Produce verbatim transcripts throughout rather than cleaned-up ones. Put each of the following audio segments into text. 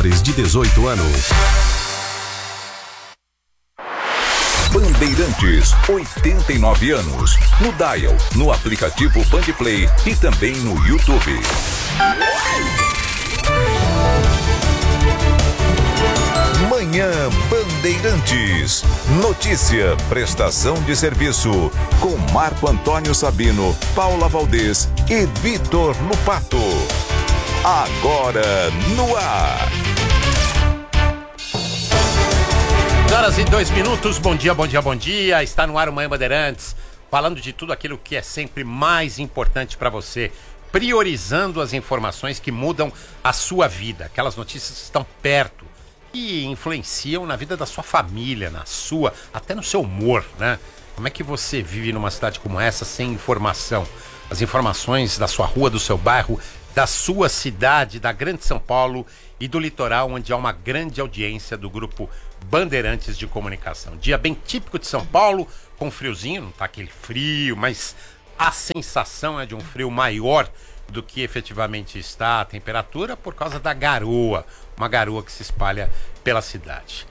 menores de dezoito anos. Bandeirantes, oitenta e nove anos. No Dial, no aplicativo Bandplay e também no YouTube. Manhã Bandeirantes. Notícia, prestação de serviço. Com Marco Antônio Sabino, Paula Valdez e Vitor Lupato. Agora no ar. Horas e dois minutos, bom dia, bom dia, bom dia. Está no ar o Manhã Bandeirantes, falando de tudo aquilo que é sempre mais importante para você, priorizando as informações que mudam a sua vida, aquelas notícias que estão perto e influenciam na vida da sua família, na sua, até no seu humor, né? Como é que você vive numa cidade como essa sem informação? As informações da sua rua, do seu bairro, da sua cidade, da Grande São Paulo e do litoral, onde há uma grande audiência do grupo Bandeirantes de Comunicação. Dia bem típico de São Paulo, com friozinho, não tá aquele frio, mas a sensação é de um frio maior do que efetivamente está a temperatura por causa da garoa, uma garoa que se espalha pela cidade.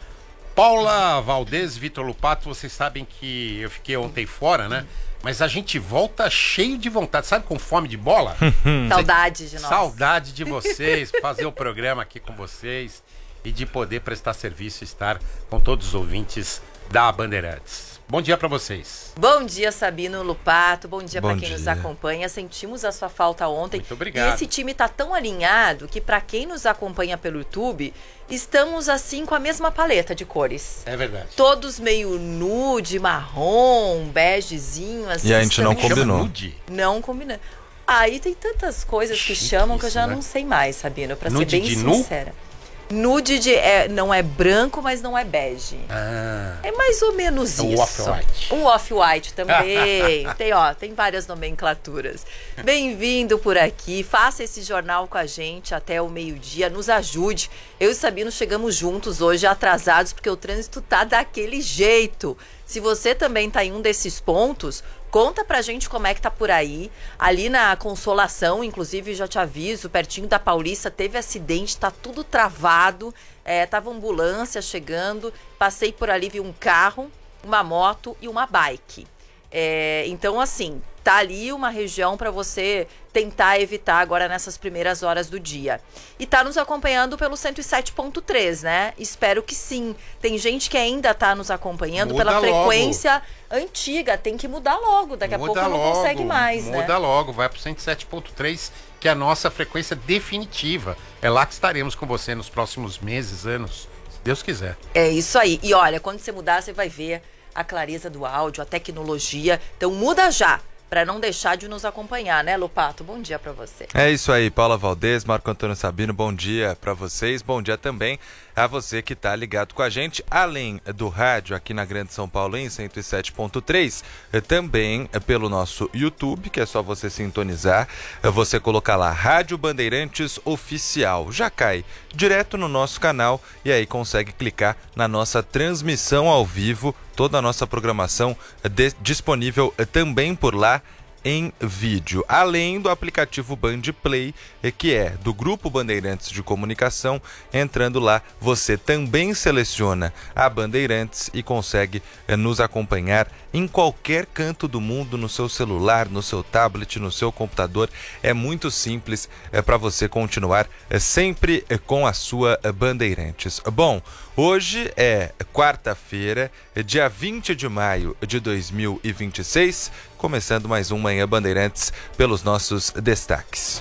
Paula Valdez, Vitor Lupato, vocês sabem que eu fiquei ontem fora, né? Mas a gente volta cheio de vontade, sabe, com fome de bola? Saudade de nós. Saudade de vocês, fazer o programa aqui com vocês e de poder prestar serviço e estar com todos os ouvintes da Bandeirantes. Bom dia para vocês. Bom dia, Sabino, Lupato. Bom dia para quem dia. nos acompanha. Sentimos a sua falta ontem. Muito obrigado. E esse time tá tão alinhado que para quem nos acompanha pelo YouTube, estamos assim com a mesma paleta de cores. É verdade. Todos meio nude, marrom, begezinho, assim. E a gente não estamos- combinou. Nude? Não combinando. Aí tem tantas coisas que Chique chamam que eu isso, já né? não sei mais, Sabino, para ser Nude bem de nu? sincera. Nude de, é, não é branco, mas não é bege. Ah, É mais ou menos É o isso. off-white. Um off-white também. tem, ó, tem várias nomenclaturas. Bem-vindo por aqui. Faça esse jornal com a gente até o meio-dia. Nos ajude. Eu e Sabino chegamos juntos hoje, atrasados, porque o trânsito tá daquele jeito. Se você também tá em um desses pontos, conta pra gente como é que tá por aí. Ali na Consolação, inclusive, já te aviso, pertinho da Paulista, teve acidente, tá tudo travado. É, tava ambulância chegando. Passei por ali, vi um carro, uma moto e uma bike. É, então, assim, tá ali uma região para você tentar evitar agora nessas primeiras horas do dia. E tá nos acompanhando pelo cento e sete ponto três, né? Espero que sim. Tem gente que ainda tá nos acompanhando Muda pela logo. frequência antiga. Tem que mudar logo. Daqui a muda pouco não logo, consegue mais, né? Muda logo, vai pro cento e sete ponto três, que é a nossa frequência definitiva. É lá que estaremos com você nos próximos meses, anos, se Deus quiser. É isso aí. E olha, quando você mudar, você vai ver a clareza do áudio, a tecnologia. Então muda já, para não deixar de nos acompanhar, né, Lupato? Bom dia para você. É isso aí, Paula Valdez, Marco Antônio Sabino, bom dia para vocês, bom dia também a você que está ligado com a gente, além do rádio aqui na Grande São Paulo em cento e sete ponto três, também pelo nosso YouTube, que é só você sintonizar, você colocar lá Rádio Bandeirantes Oficial, já cai direto no nosso canal e aí consegue clicar na nossa transmissão ao vivo, toda a nossa programação de, disponível também por lá em vídeo, além do aplicativo Bandplay, que é do Grupo Bandeirantes de Comunicação. Entrando lá, você também seleciona a Bandeirantes e consegue eh, nos acompanhar em qualquer canto do mundo, no seu celular, no seu tablet, no seu computador. É muito simples é, para você continuar é, sempre é, com a sua é, Bandeirantes. Bom, hoje é quarta-feira, dia vinte de maio de dois mil e vinte e seis, começando mais um Manhã Bandeirantes pelos nossos destaques.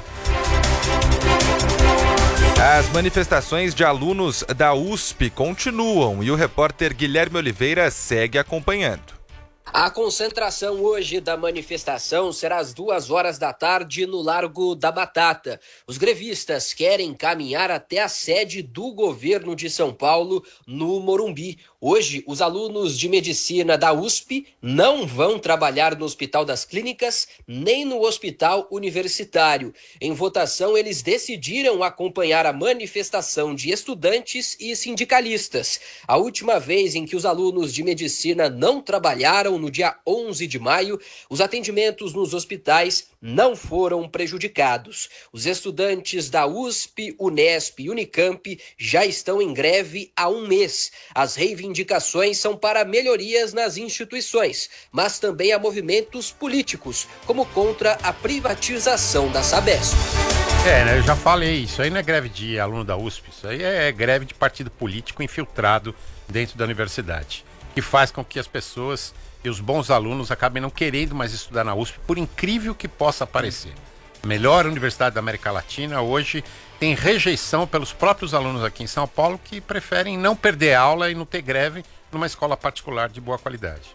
As manifestações de alunos da U S P continuam e o repórter Guilherme Oliveira segue acompanhando. A concentração hoje da manifestação será às duas horas da tarde no Largo da Batata. Os grevistas querem caminhar até a sede do governo de São Paulo, no Morumbi. Hoje, os alunos de medicina da U S P não vão trabalhar no Hospital das Clínicas nem no Hospital Universitário. Em votação, eles decidiram acompanhar a manifestação de estudantes e sindicalistas. A última vez em que os alunos de medicina não trabalharam, no dia onze de maio, os atendimentos nos hospitais não foram prejudicados. Os estudantes da U S P, Unesp e Unicamp já estão em greve há um mês. As reivindicações são para melhorias nas instituições, mas também há movimentos políticos, como contra a privatização da Sabesp. É, né, eu já falei, isso aí não é greve de aluno da U S P, isso aí é greve de partido político infiltrado dentro da universidade, que faz com que as pessoas e os bons alunos acabem não querendo mais estudar na U S P, por incrível que possa parecer. A melhor universidade da América Latina hoje tem rejeição pelos próprios alunos aqui em São Paulo, que preferem não perder aula e não ter greve numa escola particular de boa qualidade.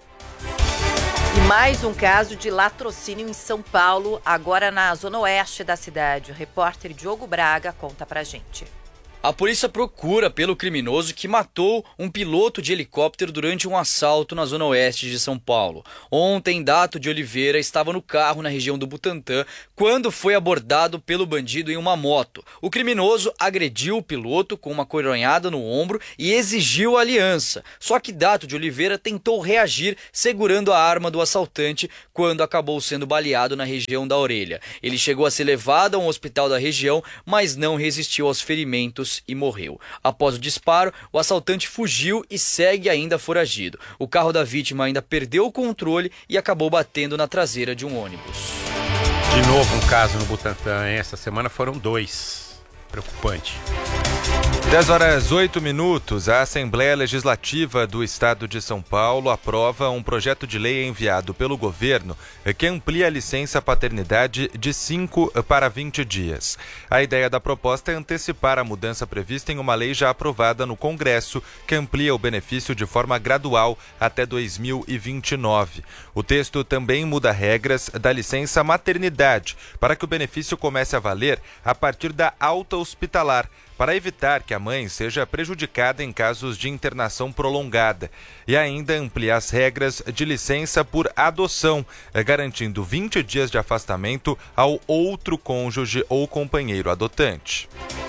E mais um caso de latrocínio em São Paulo, agora na zona oeste da cidade. O repórter Diogo Braga conta pra gente. A polícia procura pelo criminoso que matou um piloto de helicóptero durante um assalto na zona oeste de São Paulo. Ontem, Dato de Oliveira estava no carro na região do Butantã quando foi abordado pelo bandido em uma moto. O criminoso agrediu o piloto com uma coronhada no ombro e exigiu aliança. Só que Dato de Oliveira tentou reagir segurando a arma do assaltante quando acabou sendo baleado na região da orelha. Ele chegou a ser levado a um hospital da região, mas não resistiu aos ferimentos e morreu. Após o disparo, o assaltante fugiu e segue ainda foragido. O carro da vítima ainda perdeu o controle e acabou batendo na traseira de um ônibus. De novo um caso no Butantã, hein? Essa semana foram dois. Preocupante. dez horas oito minutos, a Assembleia Legislativa do Estado de São Paulo aprova um projeto de lei enviado pelo governo que amplia a licença paternidade de cinco para vinte dias. A ideia da proposta é antecipar a mudança prevista em uma lei já aprovada no Congresso, que amplia o benefício de forma gradual até dois mil e vinte e nove. O texto também muda regras da licença maternidade, para que o benefício comece a valer a partir da alta hospitalar, para evitar que a mãe seja prejudicada em casos de internação prolongada, e ainda ampliar as regras de licença por adoção, garantindo vinte dias de afastamento ao outro cônjuge ou companheiro adotante.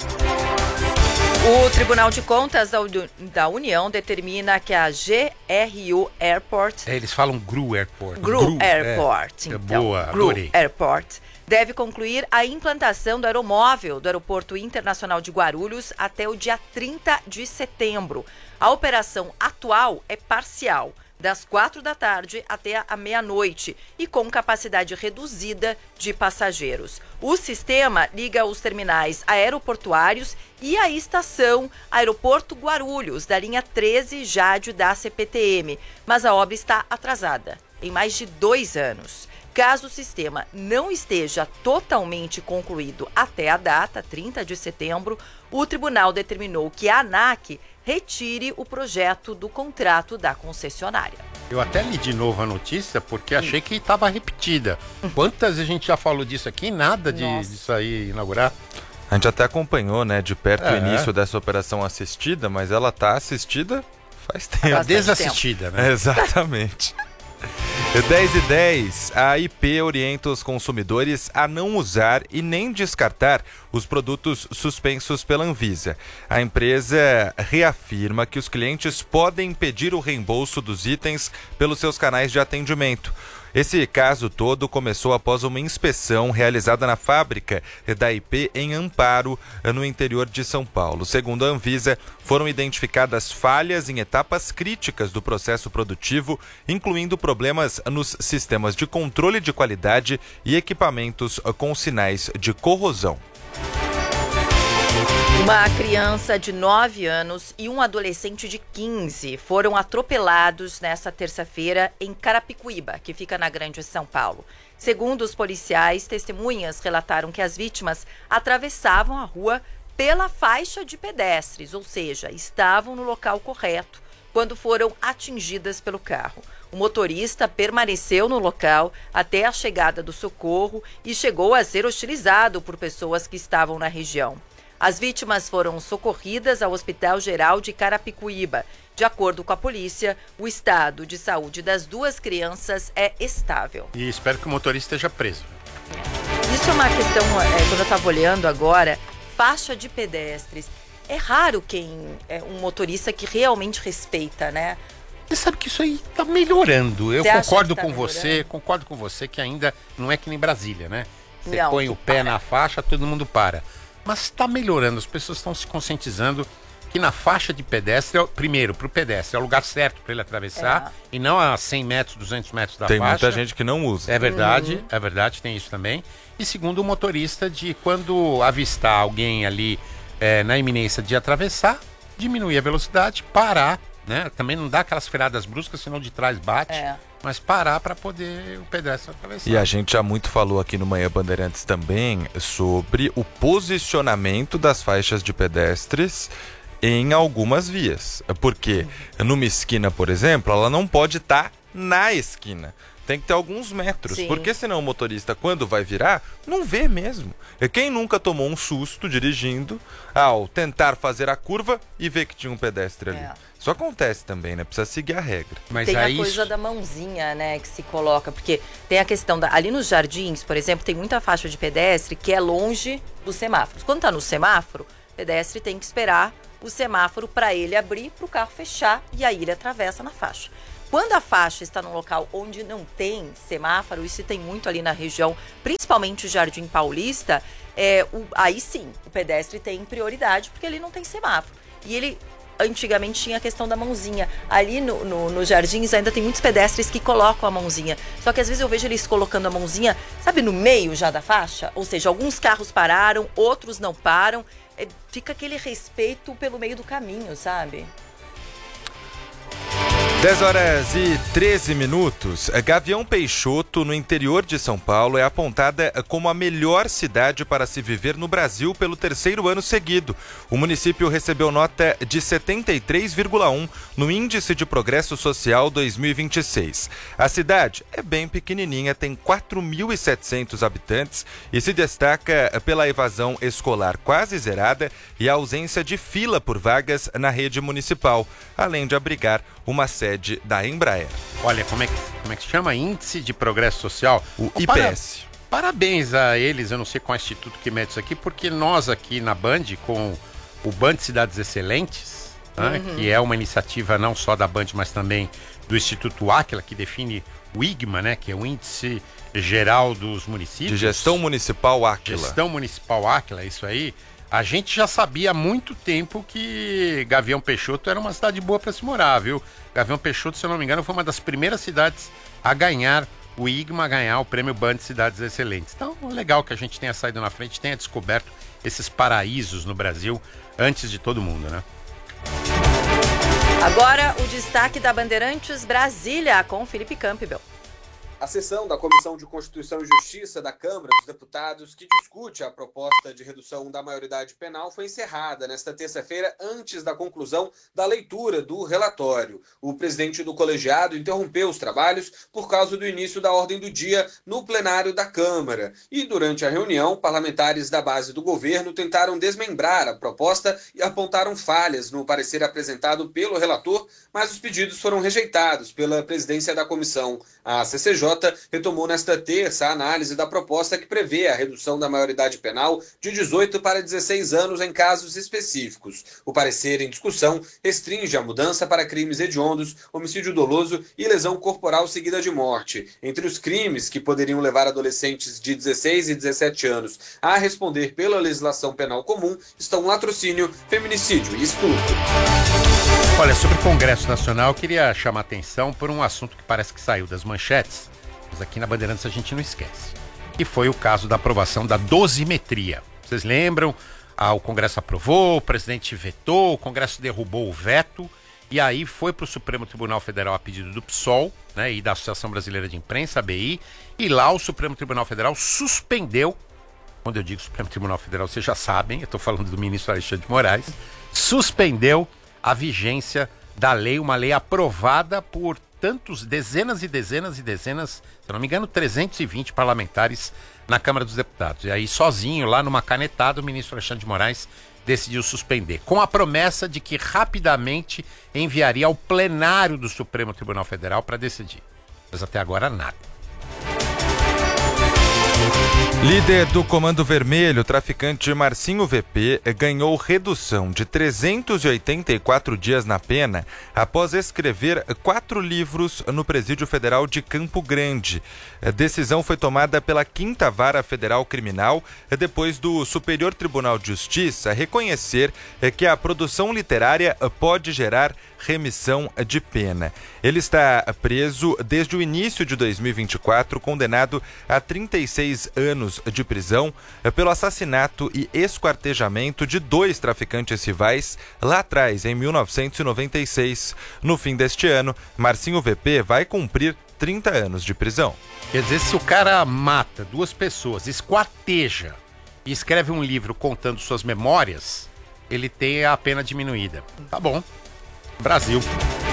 O Tribunal de Contas da União determina que a G R U Airport... É, eles falam G R U Airport. G R U Airport, é, então. É boa, G R U adorei. Airport deve concluir a implantação do aeromóvel do Aeroporto Internacional de Guarulhos até o dia trinta de setembro. A operação atual é parcial, das quatro da tarde até a meia-noite e com capacidade reduzida de passageiros. O sistema liga os terminais aeroportuários e a estação Aeroporto Guarulhos, da linha treze Jádio da C P T M, mas a obra está atrasada em mais de dois anos. Caso o sistema não esteja totalmente concluído até a data, trinta de setembro, o tribunal determinou que a ANAC retire o projeto do contrato da concessionária. Eu até li de novo a notícia porque achei que estava repetida. Quantas vezes a gente já falou disso aqui e nada de, disso aí inaugurar? A gente até acompanhou, né, de perto É. o início dessa operação assistida, mas ela está assistida faz tempo. Tá Bastante desassistida, né? Exatamente. dez e dez, a A I P orienta os consumidores a não usar e nem descartar os produtos suspensos pela Anvisa. A empresa reafirma que os clientes podem pedir o reembolso dos itens pelos seus canais de atendimento. Esse caso todo começou após uma inspeção realizada na fábrica da A I P em Amparo, no interior de São Paulo. Segundo a Anvisa, foram identificadas falhas em etapas críticas do processo produtivo, incluindo problemas nos sistemas de controle de qualidade e equipamentos com sinais de corrosão. Uma criança de nove anos e um adolescente de quinze foram atropelados nesta terça-feira em Carapicuíba, que fica na Grande São Paulo. Segundo os policiais, testemunhas relataram que as vítimas atravessavam a rua pela faixa de pedestres, ou seja, estavam no local correto quando foram atingidas pelo carro. O motorista permaneceu no local até a chegada do socorro e chegou a ser hostilizado por pessoas que estavam na região. As vítimas foram socorridas ao Hospital Geral de Carapicuíba. De acordo com a polícia, o estado de saúde das duas crianças é estável. E espero que o motorista esteja preso. Isso é uma questão, é, quando eu estava olhando agora, faixa de pedestres. É raro quem é um motorista que realmente respeita, né? Você sabe que isso aí tá melhorando. Eu Você acha concordo que tá com melhorando? você, concordo com você que ainda não é que nem Brasília, né? Você Não, põe que o pé para. na faixa, todo mundo para. Mas está melhorando, as pessoas estão se conscientizando que na faixa de pedestre, é o- primeiro, para o pedestre, é o lugar certo para ele atravessar, e não a cem metros, duzentos metros da Tem faixa. muita gente que não usa. É verdade, é verdade, tem isso também. E segundo, o motorista de quando avistar alguém ali é, na iminência de atravessar, diminuir a velocidade, parar, né? Também não dá aquelas freadas bruscas, senão de trás bate, É. mas parar para poder o pedestre atravessar. E a gente já muito falou aqui no Manhã Bandeirantes também sobre o posicionamento das faixas de pedestres em algumas vias. Porque numa esquina, por exemplo, ela não pode estar na esquina. Tem que ter alguns metros, Sim. porque senão o motorista, quando vai virar, não vê mesmo. E quem nunca tomou um susto dirigindo ao tentar fazer a curva e ver que tinha um pedestre ali? É. Isso acontece também, né? Precisa seguir a regra. Mas Tem aí a coisa isso- da mãozinha, né, que se coloca, porque tem a questão da... Ali nos jardins, por exemplo, tem muita faixa de pedestre que é longe dos semáforos. Quando tá no semáforo, o pedestre tem que esperar o semáforo para ele abrir, para o carro fechar, e aí ele atravessa na faixa. Quando a faixa está num local onde não tem semáforo, isso tem muito ali na região, principalmente o Jardim Paulista, é, o, aí sim, o pedestre tem prioridade, porque ele não tem semáforo. E ele, antigamente, tinha a questão da mãozinha. Ali no, no, nos jardins ainda tem muitos pedestres que colocam a mãozinha. Só que às vezes eu vejo eles colocando a mãozinha, sabe, no meio já da faixa? Ou seja, alguns carros pararam, outros não param. É, fica aquele respeito pelo meio do caminho, sabe? dez horas e treze minutos. Gavião Peixoto, no interior de São Paulo, é apontada como a melhor cidade para se viver no Brasil pelo terceiro ano seguido. O município recebeu nota de setenta e três vírgula um no Índice de Progresso Social dois mil e vinte e seis. A cidade é bem pequenininha, tem quatro mil e setecentos habitantes e se destaca pela evasão escolar quase zerada e a ausência de fila por vagas na rede municipal, além de abrigar uma sede da Embraer. Olha, como é que, como é que se chama? Índice de Progresso Social? O Oh, I P S. para- Parabéns a eles, eu não sei qual instituto que mede isso aqui, porque nós aqui na Band, com o Band Cidades Excelentes, né, que é uma iniciativa não só da Band, mas também do Instituto Áquila, que define o I G M A, né, que é o Índice Geral dos Municípios. De Gestão Municipal Áquila. Gestão Municipal Áquila, isso aí. A gente já sabia há muito tempo que Gavião Peixoto era uma cidade boa para se morar, viu? Gavião Peixoto, se eu não me engano, foi uma das primeiras cidades a ganhar o I G M A, a ganhar o prêmio Band Cidades Excelentes. Então, é legal que a gente tenha saído na frente, tenha descoberto esses paraísos no Brasil antes de todo mundo, né? Agora, o destaque da Bandeirantes Brasília com Felipe Campbell. A sessão da Comissão de Constituição e Justiça da Câmara dos Deputados, que discute a proposta de redução da maioridade penal, foi encerrada nesta terça-feira, antes da conclusão da leitura do relatório. O presidente do colegiado interrompeu os trabalhos por causa do início da ordem do dia no plenário da Câmara. E, durante a reunião, parlamentares da base do governo tentaram desmembrar a proposta e apontaram falhas no parecer apresentado pelo relator, mas os pedidos foram rejeitados pela presidência da comissão. A C C J retomou nesta terça a análise da proposta que prevê a redução da maioridade penal de dezoito para dezesseis anos em casos específicos. O parecer em discussão restringe a mudança para crimes hediondos, homicídio doloso e lesão corporal seguida de morte. Entre os crimes que poderiam levar adolescentes de dezesseis e dezessete anos a responder pela legislação penal comum estão latrocínio, feminicídio e estupro. Olha, sobre o Congresso Nacional, eu queria chamar a atenção por um assunto que parece que saiu das manchetes, mas aqui na Bandeirantes a gente não esquece, que foi o caso da aprovação da dosimetria. Vocês lembram? Ah, o Congresso aprovou, o presidente vetou, o Congresso derrubou o veto, e aí foi para o Supremo Tribunal Federal a pedido do P SOL, né, e da Associação Brasileira de Imprensa, a B I, e lá o Supremo Tribunal Federal suspendeu, quando eu digo Supremo Tribunal Federal, vocês já sabem, eu estou falando do ministro Alexandre de Moraes, suspendeu a vigência da lei, uma lei aprovada por tantos, dezenas e dezenas e dezenas, se eu não me engano, trezentos e vinte parlamentares na Câmara dos Deputados. E aí, sozinho, lá numa canetada, o ministro Alexandre de Moraes decidiu suspender, com a promessa de que rapidamente enviaria ao plenário do Supremo Tribunal Federal para decidir. Mas até agora nada. Líder do Comando Vermelho, o traficante Marcinho V P, ganhou redução de trezentos e oitenta e quatro dias na pena após escrever quatro livros no Presídio Federal de Campo Grande. A decisão foi tomada pela Quinta Vara Federal Criminal depois do Superior Tribunal de Justiça reconhecer que a produção literária pode gerar remissão de pena. Ele está preso desde o início de dois mil e vinte e quatro, condenado a trinta e seis anos de prisão pelo assassinato e esquartejamento de dois traficantes rivais lá atrás, em mil novecentos e noventa e seis. No fim deste ano, Marcinho V P vai cumprir trinta anos de prisão. Quer dizer, se o cara mata duas pessoas, esquarteja e escreve um livro contando suas memórias, ele tem a pena diminuída. Tá bom. Brasil.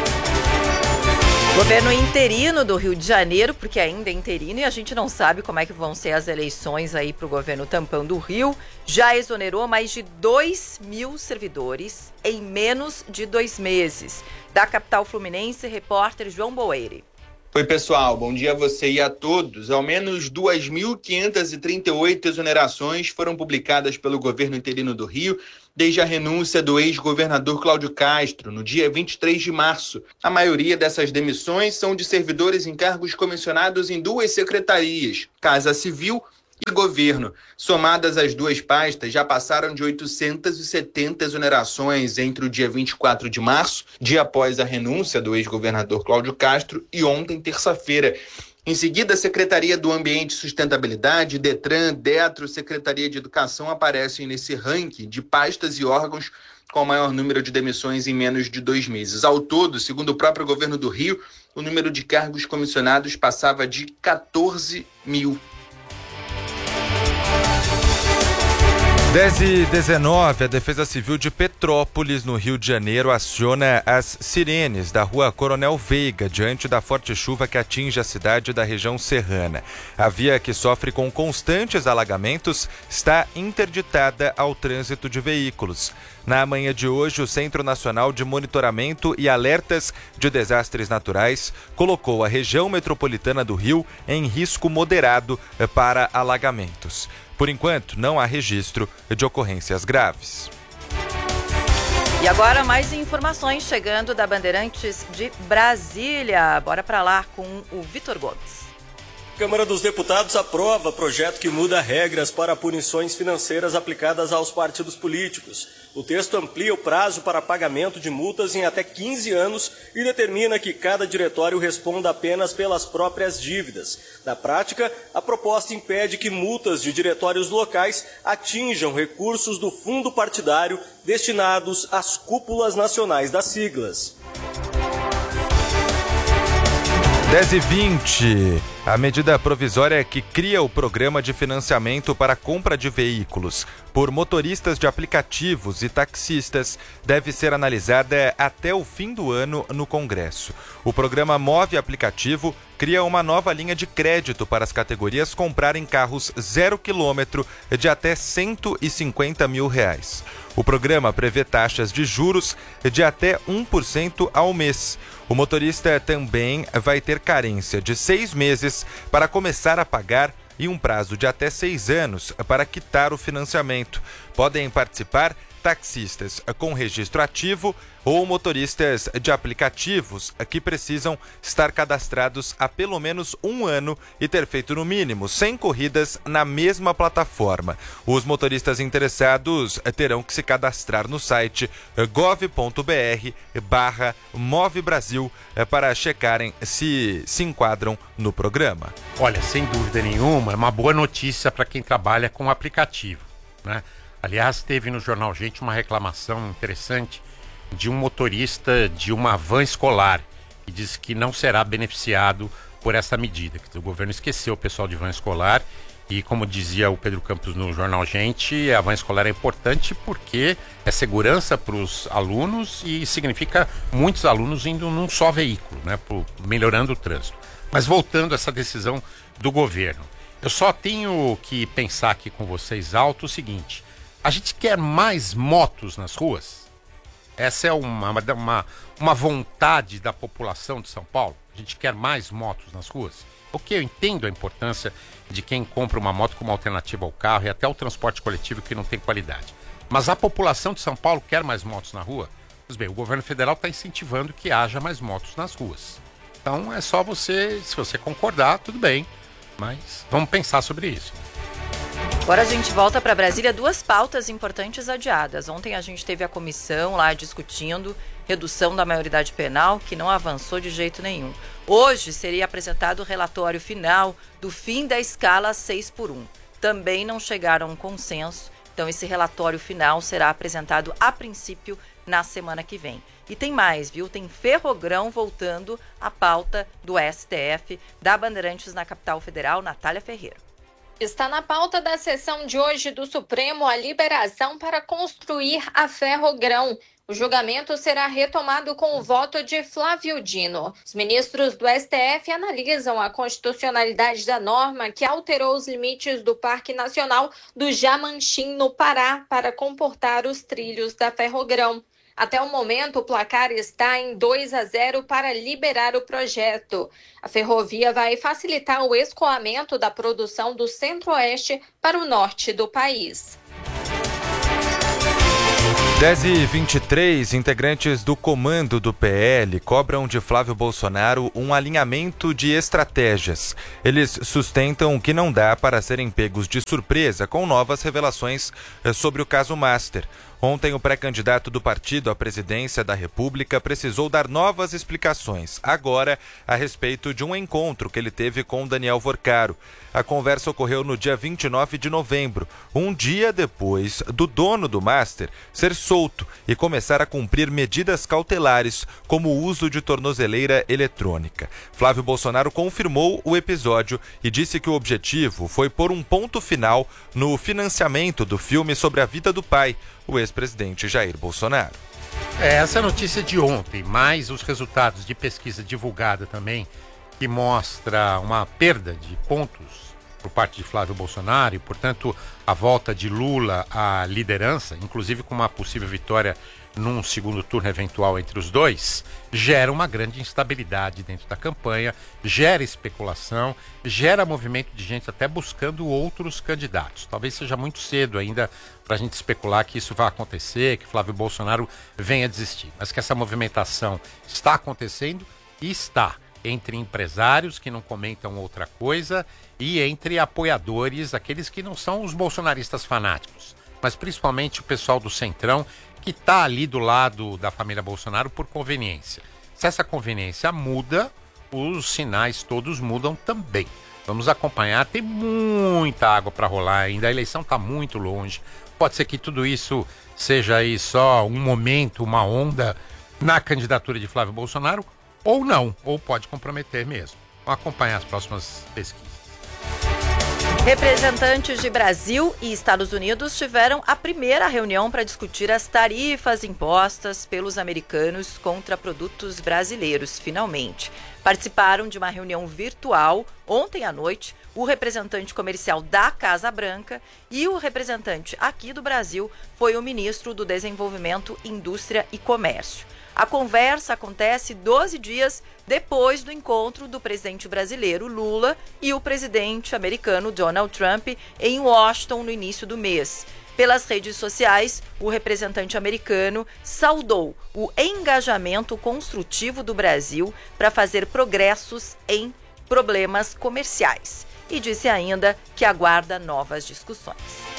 Governo interino do Rio de Janeiro, porque ainda é interino e a gente não sabe como é que vão ser as eleições aí para o governo tampão do Rio, já exonerou mais de dois mil servidores em menos de dois meses. Da capital fluminense, repórter João Boeire. Oi, pessoal. Bom dia a você e a todos. Ao menos duas mil quinhentas e trinta e oito exonerações foram publicadas pelo governo interino do Rio desde a renúncia do ex-governador Cláudio Castro, no dia vinte e três de março. A maioria dessas demissões são de servidores em cargos comissionados em duas secretarias, Casa Civil e Governo. Somadas as duas pastas, já passaram de oitocentas e setenta exonerações entre o dia vinte e quatro de março, dia após a renúncia do ex-governador Cláudio Castro, e ontem, terça-feira. Em seguida, a Secretaria do Ambiente e Sustentabilidade, Detran, Detro, Secretaria de Educação aparecem nesse ranking de pastas e órgãos com o maior número de demissões em menos de dois meses. Ao todo, segundo o próprio governo do Rio, o número de cargos comissionados passava de quatorze mil. dez e dezenove, a Defesa Civil de Petrópolis, no Rio de Janeiro, aciona as sirenes da rua Coronel Veiga, diante da forte chuva que atinge a cidade da região serrana. A via, que sofre com constantes alagamentos, está interditada ao trânsito de veículos. Na manhã de hoje, o Centro Nacional de Monitoramento e Alertas de Desastres Naturais colocou a região metropolitana do Rio em risco moderado para alagamentos. Por enquanto, não há registro de ocorrências graves. E agora mais informações chegando da Bandeirantes de Brasília. Bora para lá com o Vitor Gomes. Câmara dos Deputados aprova projeto que muda regras para punições financeiras aplicadas aos partidos políticos. O texto amplia o prazo para pagamento de multas em até quinze anos e determina que cada diretório responda apenas pelas próprias dívidas. Na prática, a proposta impede que multas de diretórios locais atinjam recursos do fundo partidário destinados às cúpulas nacionais das siglas. dez e vinte. A medida provisória que cria o programa de financiamento para a compra de veículos por motoristas de aplicativos e taxistas deve ser analisada até o fim do ano no Congresso. O programa Move Aplicativo cria uma nova linha de crédito para as categorias comprarem carros zero quilômetro de até cento e cinquenta mil reais. O programa prevê taxas de juros de até um por cento ao mês. O motorista também vai ter carência de seis meses para começar a pagar e um prazo de até seis anos para quitar o financiamento. Podem participar taxistas com registro ativo ou motoristas de aplicativos que precisam estar cadastrados há pelo menos um ano e ter feito no mínimo cem corridas na mesma plataforma. Os motoristas interessados terão que se cadastrar no site gov.br barra Move Brasil para checarem se se enquadram no programa. Olha, sem dúvida nenhuma, é uma boa notícia para quem trabalha com aplicativo, né? Aliás, teve no Jornal Gente uma reclamação interessante de um motorista de uma van escolar que diz que não será beneficiado por essa medida. O governo esqueceu o pessoal de van escolar e, como dizia o Pedro Campos no Jornal Gente, a van escolar é importante porque é segurança para os alunos e significa muitos alunos indo num só veículo, né, melhorando o trânsito. Mas voltando a essa decisão do governo, eu só tenho que pensar aqui com vocês alto o seguinte: A gente quer mais motos nas ruas? Essa é uma, uma, uma vontade da população de São Paulo? A gente quer mais motos nas ruas? Porque eu entendo a importância de quem compra uma moto como alternativa ao carro e até o transporte coletivo que não tem qualidade. Mas a população de São Paulo quer mais motos na rua? Pois bem, o governo federal está incentivando que haja mais motos nas ruas. Então é só você, se você concordar, tudo bem. Mas vamos pensar sobre isso. Agora a gente volta para Brasília, duas pautas importantes adiadas. Ontem a gente teve a comissão lá discutindo redução da maioridade penal, que não avançou de jeito nenhum. Hoje seria apresentado o relatório final do fim da escala seis por um. Também não chegaram a um consenso, então esse relatório final será apresentado a princípio na semana que vem. E tem mais, viu? Tem Ferrogrão voltando à pauta do S T F, da Bandeirantes na capital federal, Natália Ferreira. Está na pauta da sessão de hoje do Supremo a liberação para construir a Ferrogrão. O julgamento será retomado com o voto de Flávio Dino. Os ministros do S T F analisam a constitucionalidade da norma que alterou os limites do Parque Nacional do Jamanchim, no Pará, para comportar os trilhos da Ferrogrão. Até o momento, o placar está em dois a zero para liberar o projeto. A ferrovia vai facilitar o escoamento da produção do centro-oeste para o norte do país. dez e vinte e três, integrantes do comando do P L cobram de Flávio Bolsonaro um alinhamento de estratégias. Eles sustentam que não dá para serem pegos de surpresa com novas revelações sobre o caso Master. Ontem, o pré-candidato do partido à presidência da República precisou dar novas explicações, agora a respeito de um encontro que ele teve com Daniel Vorcaro. A conversa ocorreu no dia vinte e nove de novembro, um dia depois do dono do Master ser solto e começar a cumprir medidas cautelares, como o uso de tornozeleira eletrônica. Flávio Bolsonaro confirmou o episódio e disse que o objetivo foi pôr um ponto final no financiamento do filme sobre a vida do pai, o ex-presidente Jair Bolsonaro. É, essa é a notícia de ontem, mas os resultados de pesquisa divulgada também, que mostra uma perda de pontos por parte de Flávio Bolsonaro e, portanto, a volta de Lula à liderança, inclusive com uma possível vitória num segundo turno eventual entre os dois, gera uma grande instabilidade dentro da campanha, gera especulação, gera movimento de gente até buscando outros candidatos. Talvez seja muito cedo ainda para a gente especular que isso vai acontecer, que Flávio Bolsonaro venha desistir, mas que essa movimentação está acontecendo e está entre empresários que não comentam outra coisa e entre apoiadores, aqueles que não são os bolsonaristas fanáticos, mas principalmente o pessoal do Centrão, que está ali do lado da família Bolsonaro por conveniência. Se essa conveniência muda, os sinais todos mudam também. Vamos acompanhar, tem muita água para rolar ainda, a eleição está muito longe. Pode ser que tudo isso seja aí só um momento, uma onda na candidatura de Flávio Bolsonaro, ou não, ou pode comprometer mesmo. Vamos acompanhar as próximas pesquisas. Representantes de Brasil e Estados Unidos tiveram a primeira reunião para discutir as tarifas impostas pelos americanos contra produtos brasileiros, finalmente. Participaram de uma reunião virtual ontem à noite o representante comercial da Casa Branca e o representante aqui do Brasil foi o ministro do Desenvolvimento, Indústria e Comércio. A conversa acontece doze dias depois do encontro do presidente brasileiro Lula e o presidente americano Donald Trump em Washington no início do mês. Pelas redes sociais, o representante americano saudou o engajamento construtivo do Brasil para fazer progressos em problemas comerciais e disse ainda que aguarda novas discussões.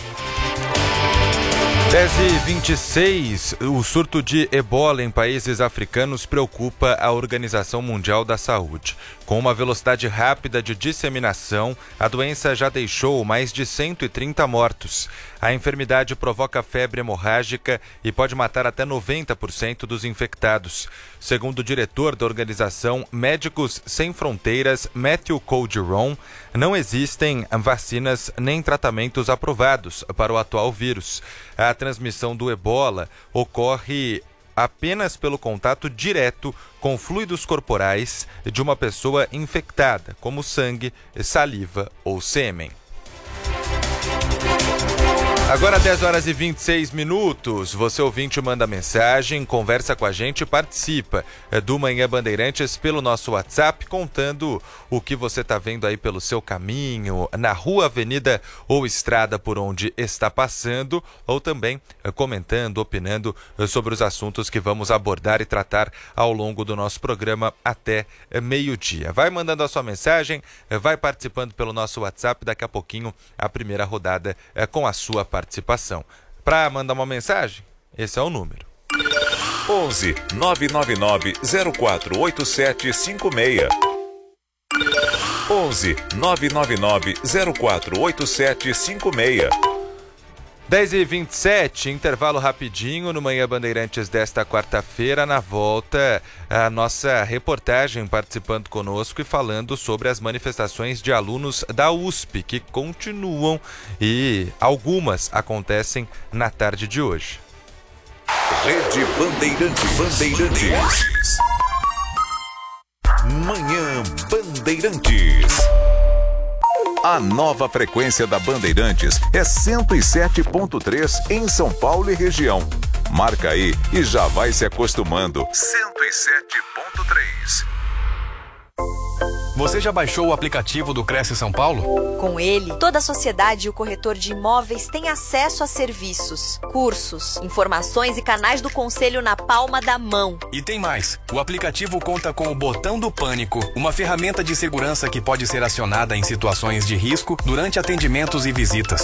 dez e vinte e seis, o surto de ebola em países africanos preocupa a Organização Mundial da Saúde. Com uma velocidade rápida de disseminação, a doença já deixou mais de cento e trinta mortos. A enfermidade provoca febre hemorrágica e pode matar até noventa por cento dos infectados. Segundo o diretor da organização Médicos Sem Fronteiras, Matthew Calderon, não existem vacinas nem tratamentos aprovados para o atual vírus. A transmissão do ebola ocorre apenas pelo contato direto com fluidos corporais de uma pessoa infectada, como sangue, saliva ou sêmen. Agora dez horas e vinte e seis minutos, você ouvinte manda mensagem, conversa com a gente, participa do Manhã Bandeirantes pelo nosso WhatsApp, contando o que você está vendo aí pelo seu caminho, na rua, avenida ou estrada por onde está passando, ou também comentando, opinando sobre os assuntos que vamos abordar e tratar ao longo do nosso programa até meio-dia. Vai mandando a sua mensagem, vai participando pelo nosso WhatsApp, daqui a pouquinho a primeira rodada é com a sua participação. participação. Para mandar uma mensagem, esse é o número. onze nove nove nove zero quatro oito sete cinco seis. onze nove nove nove zero quatro oito sete cinco seis. dez e vinte e sete, intervalo rapidinho no Manhã Bandeirantes desta quarta-feira. Na volta, a nossa reportagem participando conosco e falando sobre as manifestações de alunos da U S P que continuam e algumas acontecem na tarde de hoje. Rede Bandeirantes. Bandeirantes. Manhã Bandeirantes. A nova frequência da Bandeirantes é cento e sete ponto três em São Paulo e região. Marca aí e já vai se acostumando. cento e sete ponto três. Você já baixou o aplicativo do Cresce São Paulo? Com ele, toda a sociedade e o corretor de imóveis têm acesso a serviços, cursos, informações e canais do conselho na palma da mão. E tem mais. O aplicativo conta com o Botão do Pânico, uma ferramenta de segurança que pode ser acionada em situações de risco durante atendimentos e visitas.